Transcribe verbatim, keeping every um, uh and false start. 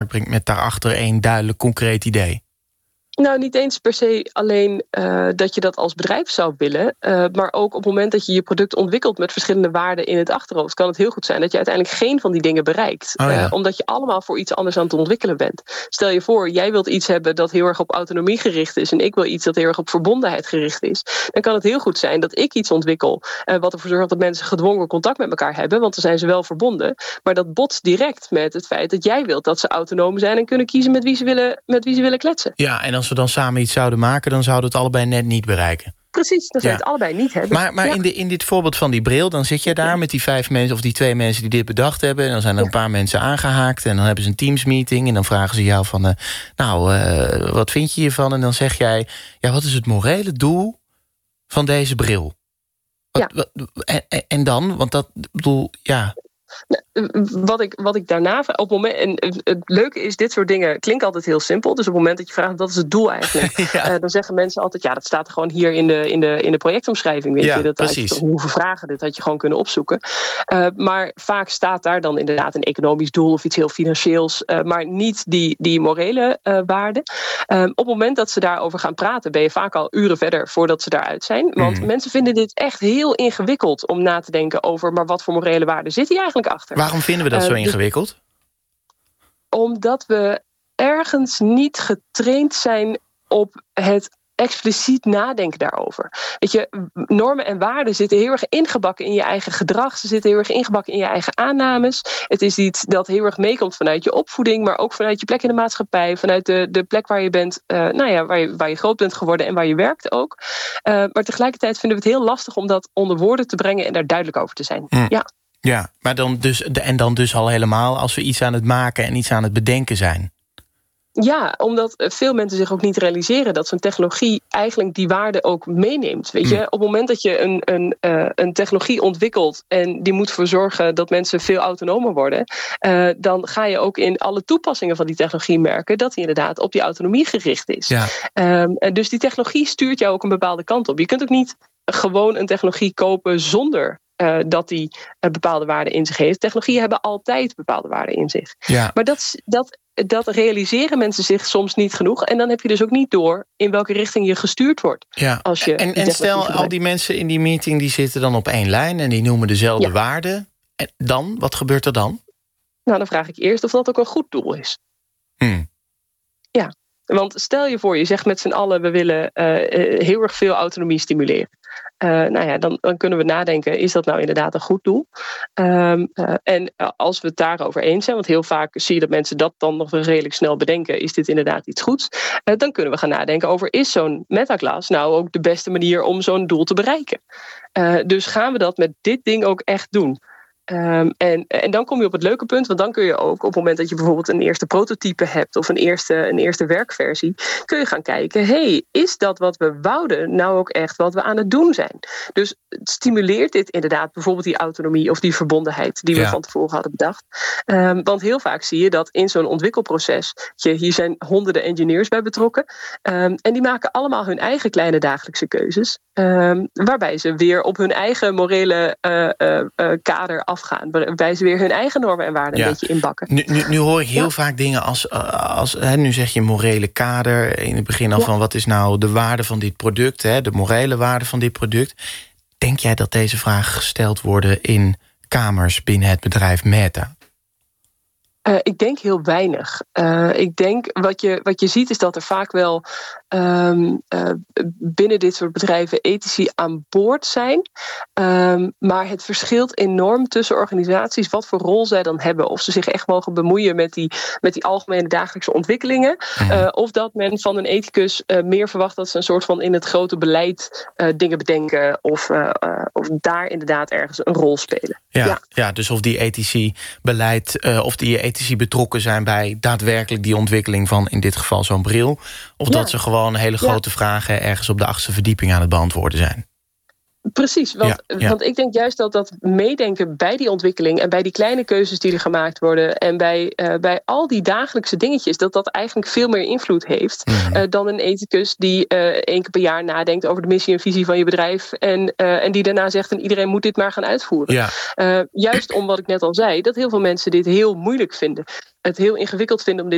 uitbrengt met daarachter één duidelijk concreet idee? Nou, niet eens per se alleen uh, dat je dat als bedrijf zou willen. Uh, maar ook op het moment dat je je product ontwikkelt met verschillende waarden in het achterhoofd, kan het heel goed zijn dat je uiteindelijk geen van die dingen bereikt. Oh ja. uh, omdat je allemaal voor iets anders aan het ontwikkelen bent. Stel je voor, jij wilt iets hebben dat heel erg op autonomie gericht is en ik wil iets dat heel erg op verbondenheid gericht is. Dan kan het heel goed zijn dat ik iets ontwikkel uh, wat ervoor zorgt dat mensen gedwongen contact met elkaar hebben, want dan zijn ze wel verbonden. Maar dat botst direct met het feit dat jij wilt dat ze autonoom zijn en kunnen kiezen met wie ze willen, met wie ze willen kletsen. Ja, en als we dan samen iets zouden maken, dan zouden we het allebei net niet bereiken. Precies, dan zou je Ja. het allebei niet hebben. Maar, maar Ja. in, de, in dit voorbeeld van die bril, dan zit jij daar met die vijf mensen of die twee mensen die dit bedacht hebben. En dan zijn er een paar mensen aangehaakt en dan hebben ze een teamsmeeting en dan vragen ze jou van, uh, nou, uh, wat vind je hiervan? En dan zeg jij, ja, wat is het morele doel van deze bril? Wat, Ja. wat, en, en dan, want dat bedoel, ja. Wat ik, wat ik daarna... Op het moment, en het leuke is, dit soort dingen klinken altijd heel simpel. Dus op het moment dat je vraagt, wat is het doel eigenlijk? Ja. Uh, dan zeggen mensen altijd, ja, dat staat er gewoon hier in de, in de, in de projectomschrijving. Weet Ja, je, dat had je precies. toch niet hoeven vragen, dit had je gewoon kunnen opzoeken. Uh, maar vaak staat daar dan inderdaad een economisch doel of iets heel financieels. Uh, maar niet die, die morele uh, waarden. Uh, op het moment dat ze daarover gaan praten, ben je vaak al uren verder voordat ze daaruit zijn. Want Mm. mensen vinden dit echt heel ingewikkeld om na te denken over, maar wat voor morele waarden zit hier eigenlijk achter? Waarom vinden we dat Uh, zo dus- ingewikkeld? Omdat we ergens niet getraind zijn op het expliciet nadenken daarover. Weet je, normen en waarden zitten heel erg ingebakken in je eigen gedrag. Ze zitten heel erg ingebakken in je eigen aannames. Het is iets dat heel erg meekomt vanuit je opvoeding, maar ook vanuit je plek in de maatschappij, vanuit de, de plek waar je bent, uh, nou ja, waar je, waar je groot bent geworden en waar je werkt ook. Uh, maar tegelijkertijd vinden we het heel lastig om dat onder woorden te brengen en daar duidelijk over te zijn. Mm. Ja. Ja, maar dan dus, en dan dus al helemaal als we iets aan het maken en iets aan het bedenken zijn. Ja, omdat veel mensen zich ook niet realiseren dat zo'n technologie eigenlijk die waarde ook meeneemt. Weet je, Mm. op het moment dat je een, een, uh, een technologie ontwikkelt en die moet ervoor zorgen dat mensen veel autonomer worden, uh, dan ga je ook in alle toepassingen van die technologie merken dat die inderdaad op die autonomie gericht is. Ja. Um, en dus die technologie stuurt jou ook een bepaalde kant op. Je kunt ook niet gewoon een technologie kopen zonder Uh, dat die uh, bepaalde waarden in zich heeft. Technologieën hebben altijd bepaalde waarden in zich. Ja. Maar dat, dat, dat realiseren mensen zich soms niet genoeg. En dan heb je dus ook niet door in welke richting je gestuurd wordt. Ja. Als je en en stel, al die mensen in die meeting die zitten dan op één lijn en die noemen dezelfde Ja. waarden. En dan, wat gebeurt er dan? Nou, dan vraag ik eerst of dat ook een goed doel is. Hmm. Ja. Want stel je voor, je zegt met z'n allen, we willen uh, heel erg veel autonomie stimuleren. Uh, nou ja, dan, dan kunnen we nadenken, is dat nou inderdaad een goed doel? Um, uh, en uh, als we het daarover eens zijn, want heel vaak zie je dat mensen dat dan nog wel redelijk snel bedenken, is dit inderdaad iets goeds? Uh, dan kunnen we gaan nadenken over, is zo'n metaclass nou ook de beste manier om zo'n doel te bereiken? Uh, dus gaan we dat met dit ding ook echt doen? Um, en, en dan kom je op het leuke punt, want dan kun je ook op het moment dat je bijvoorbeeld een eerste prototype hebt of een eerste, een eerste werkversie, kun je gaan kijken, hey, is dat wat we wouden nou ook echt wat we aan het doen zijn? Dus stimuleert dit inderdaad bijvoorbeeld die autonomie of die verbondenheid die we Ja. van tevoren hadden bedacht? Um, want heel vaak zie je dat in zo'n ontwikkelproces, je, hier zijn honderden engineers bij betrokken, um, en die maken allemaal hun eigen kleine dagelijkse keuzes, um, waarbij ze weer op hun eigen morele uh, uh, uh, kader af gaan, waarbij ze weer hun eigen normen en waarden Ja. een beetje inbakken. Nu, nu, nu hoor ik heel Ja. vaak dingen als, als hè, nu zeg je morele kader, in het begin al Ja. van wat is nou de waarde van dit product, hè, de morele waarde van dit product. Denk jij dat deze vragen gesteld worden in kamers binnen het bedrijf Meta? Uh, ik denk heel weinig. Uh, ik denk wat je, wat je ziet is dat er vaak wel um, uh, binnen dit soort bedrijven ethici aan boord zijn. Um, maar het verschilt enorm tussen organisaties wat voor rol zij dan hebben. Of ze zich echt mogen bemoeien met die, met die algemene dagelijkse ontwikkelingen. Mhm. Uh, of dat men van een ethicus uh, meer verwacht dat ze een soort van in het grote beleid uh, dingen bedenken. Of, uh, uh, of daar inderdaad ergens een rol spelen. Ja, Ja. ja, dus of die ethici beleid, uh, of die ethici betrokken zijn bij daadwerkelijk die ontwikkeling van in dit geval zo'n bril. Of Ja. dat ze gewoon hele grote Ja. vragen ergens op de achtste verdieping aan het beantwoorden zijn. Precies, want, Ja, ja. want ik denk juist dat dat meedenken bij die ontwikkeling en bij die kleine keuzes die er gemaakt worden en bij, uh, bij al die dagelijkse dingetjes, dat dat eigenlijk veel meer invloed heeft Mhm. uh, dan een ethicus die uh, één keer per jaar nadenkt over de missie en visie van je bedrijf en, uh, en die daarna zegt en iedereen moet dit maar gaan uitvoeren. Ja. Uh, juist om wat ik net al zei, dat heel veel mensen dit heel moeilijk vinden. Het heel ingewikkeld vinden om dit